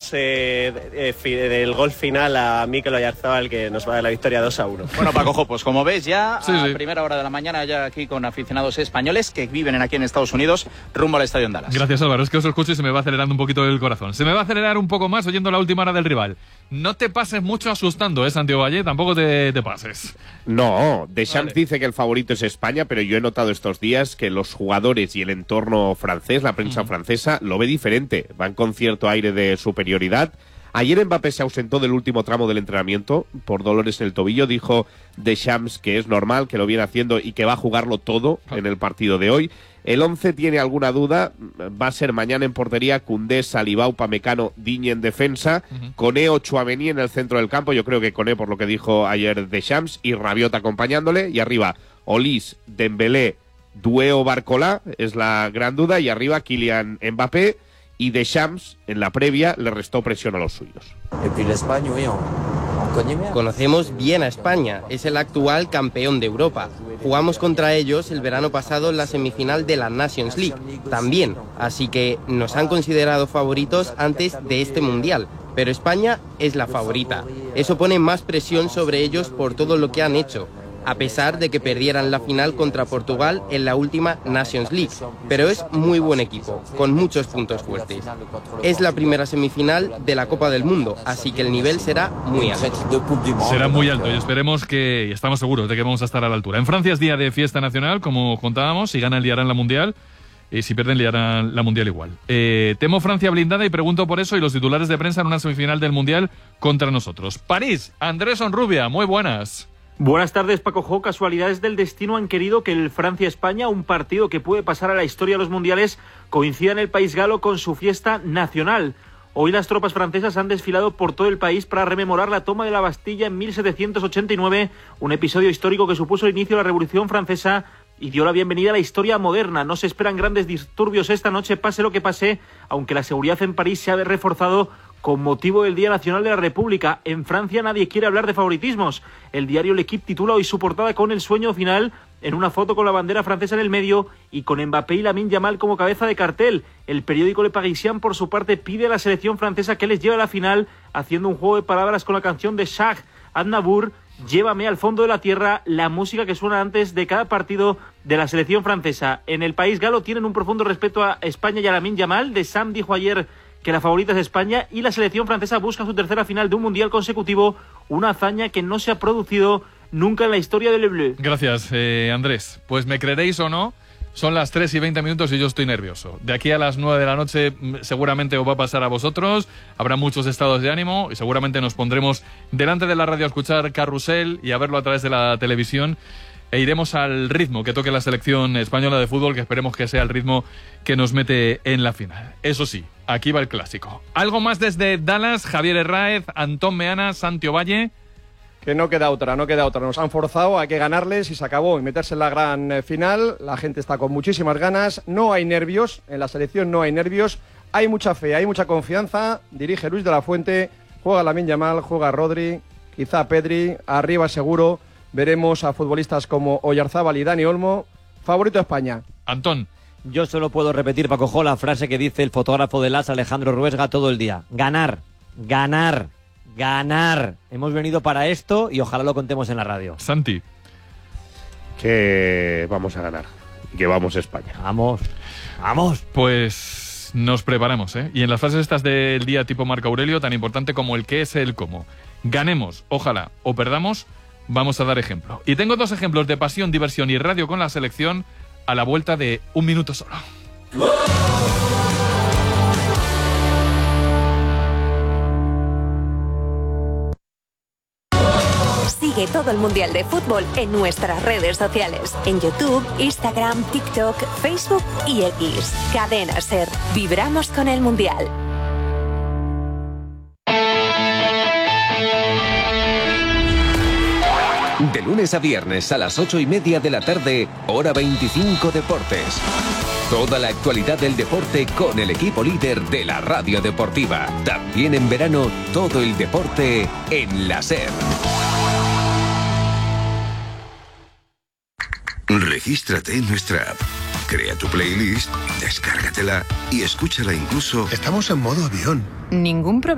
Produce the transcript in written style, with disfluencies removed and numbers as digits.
del gol final a Mikel Oyarzabal, que nos va a dar la victoria 2-1. Bueno, Paco, pues como ves ya, Sí. primera hora de la mañana, ya aquí con aficionados españoles que viven aquí en Estados Unidos, rumbo al estadio en Dallas. Gracias, Álvaro. Es que os escucho y se me va acelerando un poquito el corazón. Se me va a acelerar un poco más oyendo la última hora del rival. No te pases mucho asustando, Santiago Valle, tampoco te pases. No, Deschamps Vale. dice que el favorito es España, pero yo he notado estos días que los jugadores y el entorno francés, la prensa francesa, lo ve diferente. Van con cierto aire de superioridad. Ayer Mbappé se ausentó del último tramo del entrenamiento por dolores en el tobillo. Dijo Deschamps que es normal, que lo viene haciendo y que va a jugarlo todo en el partido de hoy. El 11 tiene alguna duda, va a ser mañana en portería Koundé, Saliba, Upamecano, Digne en defensa, Koné o Tchouaméni en el centro del campo. Yo creo que Koné, por lo que dijo ayer Deschamps, y Rabiot acompañándole, y arriba Olise, Dembélé, Doué o Barcola, es la gran duda, y arriba Kylian Mbappé. Y Deschamps, en la previa, le restó presión a los suyos. Conocemos bien a España, es el actual campeón de Europa. Jugamos contra ellos el verano pasado en la semifinal de la Nations League, también, así que nos han considerado favoritos antes de este Mundial, pero España es la favorita. Eso pone más presión sobre ellos por todo lo que han hecho, a pesar de que perdieran la final contra Portugal en la última Nations League. Pero es muy buen equipo, con muchos puntos fuertes. Es la primera semifinal de la Copa del Mundo, así que el nivel será muy alto. Será muy alto y esperemos que, y estamos seguros de que vamos a estar a la altura. En Francia es día de fiesta nacional, como contábamos, si ganan liarán la Mundial, y si pierden liarán la Mundial igual. Temo Francia blindada y pregunto por eso y los titulares de prensa en una semifinal del Mundial contra nosotros. París, Andrés Onrubia, muy buenas. Buenas tardes, Paco Jo. Casualidades del destino han querido que el Francia-España, un partido que puede pasar a la historia de los mundiales, coincida en el país galo con su fiesta nacional. Hoy las tropas francesas han desfilado por todo el país para rememorar la toma de la Bastilla en 1789, un episodio histórico que supuso el inicio de la Revolución Francesa y dio la bienvenida a la historia moderna. No se esperan grandes disturbios esta noche, pase lo que pase, aunque la seguridad en París se ha reforzado con motivo del Día Nacional de la República. En Francia nadie quiere hablar de favoritismos. El diario L'Equipe titula hoy su portada con el sueño final, en una foto con la bandera francesa en el medio y con Mbappé y Lamine Yamal como cabeza de cartel. El periódico Le Parisien, por su parte, pide a la selección francesa que les lleve a la final, haciendo un juego de palabras con la canción de Shah Aznavour, Llévame al fondo de la tierra, la música que suena antes de cada partido de la selección francesa. En el país galo tienen un profundo respeto a España y a Lamine Yamal. Deschamps dijo ayer que la favorita es España y la selección francesa busca su tercera final de un mundial consecutivo, una hazaña que no se ha producido nunca en la historia del Bleu. Gracias, Andrés. Pues me creeréis o no, son las 3:20 y yo estoy nervioso. De aquí a las 9 de la noche seguramente os va a pasar a vosotros, habrá muchos estados de ánimo y seguramente nos pondremos delante de la radio a escuchar Carrusel y a verlo a través de la televisión. E iremos al ritmo que toque la selección española de fútbol, que esperemos que sea el ritmo que nos mete en la final. Eso sí, aquí va el clásico. Algo más desde Dallas, Javier Herráez, Antón Meana, Santiago Valle. Que no queda otra. Nos han forzado, hay que ganarles y se acabó. Y meterse en la gran final. La gente está con muchísimas ganas. No hay nervios, en la selección no hay nervios. Hay mucha fe, hay mucha confianza. Dirige Luis de la Fuente, juega Lamine Yamal, juega Rodri, quizá Pedri, arriba seguro. Veremos a futbolistas como Oyarzabal y Dani Olmo. Favorito España. Antón. Yo solo puedo repetir, Paco Jo, la frase que dice el fotógrafo de LAS, Alejandro Ruesga, todo el día. Ganar, ganar, ganar. Hemos venido para esto y ojalá lo contemos en la radio. Santi. Que vamos a ganar. Y que vamos a España. Vamos, vamos. Pues nos preparamos, ¿eh? Y en las frases estas del día tipo Marco Aurelio, tan importante como el qué es el cómo. Ganemos, ojalá, o perdamos, vamos a dar ejemplo. Y tengo 2 ejemplos de pasión, diversión y radio con la selección a la vuelta de un minuto solo. Sigue todo el Mundial de Fútbol en nuestras redes sociales. En YouTube, Instagram, TikTok, Facebook y X. Cadena SER. Vibramos con el Mundial. De lunes a viernes a las 8:30 de la tarde, hora 25 Deportes. Toda la actualidad del deporte con el equipo líder de la radio deportiva. También en verano, todo el deporte en la SER. Regístrate en nuestra app. Crea tu playlist, descárgatela y escúchala incluso... Estamos en modo avión. Ningún problema.